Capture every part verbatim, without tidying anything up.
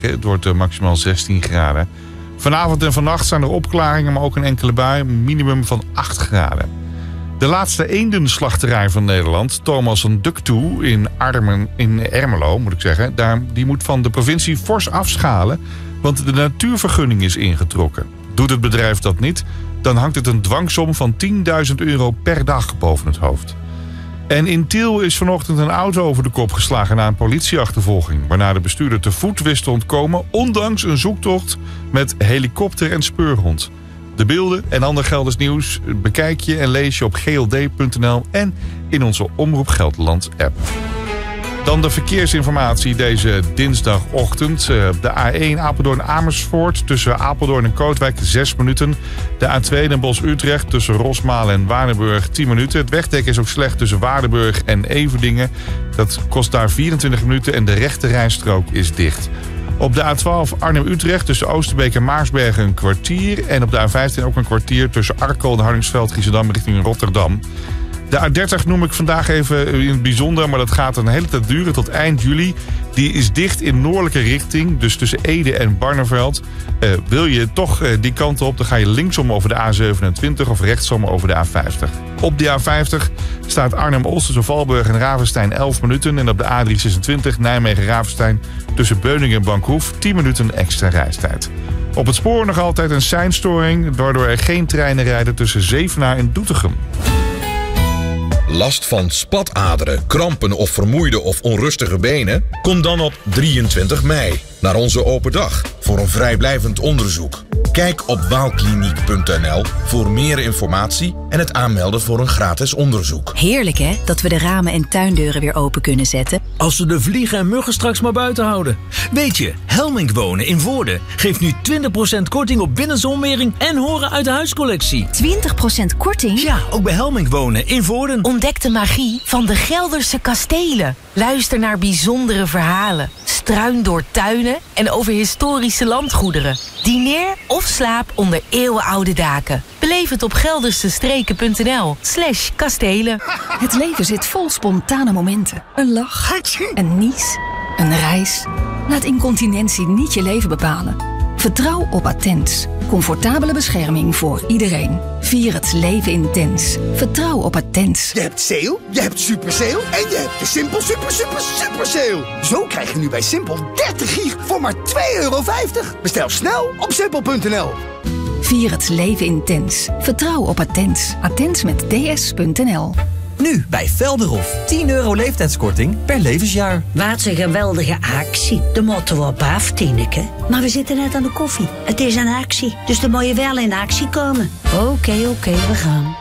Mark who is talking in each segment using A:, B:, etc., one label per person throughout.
A: Het wordt uh, maximaal zestien graden. Vanavond en vannacht zijn er opklaringen, maar ook een enkele bui. Minimum van acht graden. De laatste eendenslachterij van Nederland, Thomas en Duck toe in, Armen, in Ermelo, moet ik zeggen, daar, die moet van de provincie fors afschalen, want de natuurvergunning is ingetrokken. Doet het bedrijf dat niet, dan hangt het een dwangsom van tienduizend euro per dag boven het hoofd. En in Tiel is vanochtend een auto over de kop geslagen na een politieachtervolging, waarna de bestuurder te voet wist te ontkomen, ondanks een zoektocht met helikopter en speurhond. De beelden en ander Gelders nieuws bekijk je en lees je op g l d punt n l en in onze Omroep Gelderland app. Dan de verkeersinformatie deze dinsdagochtend. De A één Apeldoorn-Amersfoort tussen Apeldoorn en Kootwijk zes minuten. De A twee Den Bosch-Utrecht tussen Rosmalen en Waardenburg tien minuten. Het wegdek is ook slecht tussen Waardenburg en Everdingen. Dat kost daar vierentwintig minuten en de rechte rijstrook is dicht. Op de A twaalf Arnhem-Utrecht tussen Oosterbeek en Maarsbergen een kwartier. En op de A vijftien ook een kwartier tussen Arkel en Hardingsveld, Giessendam richting Rotterdam. De A dertig noem ik vandaag even in het bijzonder, maar dat gaat een hele tijd duren tot eind juli. Die is dicht in noordelijke richting, dus tussen Ede en Barneveld. Uh, wil je toch uh, die kant op, dan ga je linksom over de A zevenentwintig of rechtsom over de A vijftig. Op de A vijftig staat Arnhem-Oost tussen Valburg en Ravenstein elf minuten. En op de A driehonderdzesentwintig Nijmegen-Ravenstein tussen Beuningen en Bankhoef tien minuten extra reistijd. Op het spoor nog altijd een seinstoring, waardoor er geen treinen rijden tussen Zevenaar en Doetinchem.
B: Last van spataderen, krampen of vermoeide of onrustige benen? Kom dan op drieëntwintig mei naar onze open dag voor een vrijblijvend onderzoek. Kijk op waalkliniek punt n l voor meer informatie en het aanmelden voor een gratis onderzoek.
C: Heerlijk hè, dat we de ramen en tuindeuren weer open kunnen zetten.
D: Als we de vliegen en muggen straks maar buiten houden. Weet je, Helmink Wonen in Voorde geeft nu twintig procent korting op binnenzonwering en horen uit de huiscollectie.
C: twintig procent korting?
D: Ja, ook bij Helmink Wonen in Voorden.
C: Ontdek de magie van de Gelderse kastelen. Luister naar bijzondere verhalen. Struin door tuinen en over historische landgoederen. Dineer of slaap onder eeuwenoude daken. Beleef het op geldersestreken punt n l slash kastelen.
E: Het leven zit vol spontane momenten. Een lach, een nies, een reis. Laat incontinentie niet je leven bepalen. Vertrouw op Attens. Comfortabele bescherming voor iedereen. Vier het leven intens. Vertrouw op Attens.
F: Je hebt sale, je hebt super sale en je hebt de Simpel super super super sale. Zo krijg je nu bij Simpel dertig gig voor maar twee euro vijftig. Bestel snel op simpel punt n l.
E: Vier het leven intens. Vertrouw op Attens. Attens met d s punt n l.
G: Nu bij Velderhof. tien euro leeftijdskorting per levensjaar.
H: Wat een geweldige actie. De moeten we op af, Tineke. Maar we zitten net aan de koffie. Het is een actie, dus dan moet je wel in actie komen. Oké, okay, oké, okay, we gaan.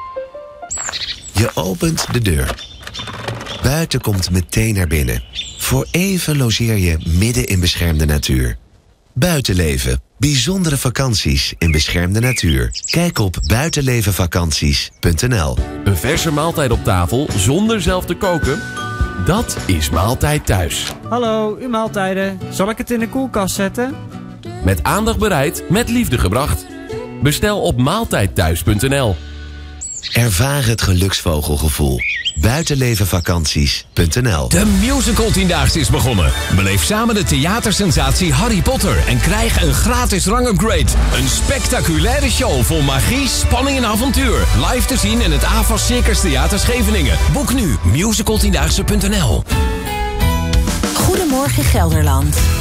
I: Je opent de deur. Buiten komt meteen naar binnen. Voor even logeer je midden in beschermde natuur. Buitenleven. Bijzondere vakanties in beschermde natuur. Kijk op buitenlevenvakanties punt n l.
J: Een verse maaltijd op tafel zonder zelf te koken? Dat is Maaltijd Thuis.
K: Hallo, uw maaltijden. Zal ik het in de koelkast zetten?
J: Met aandacht bereid, met liefde gebracht. Bestel op maaltijd thuis punt n l.
I: Ervaar het geluksvogelgevoel. buitenlevenvakanties punt n l.
L: De Musical Tiendaagse is begonnen. Beleef samen de theatersensatie Harry Potter en krijg een gratis rangupgrade. Een spectaculaire show vol magie, spanning en avontuur. Live te zien in het A V A S Circus Theater Scheveningen. Boek nu musical tiendaagse punt n l.
C: Goedemorgen Gelderland.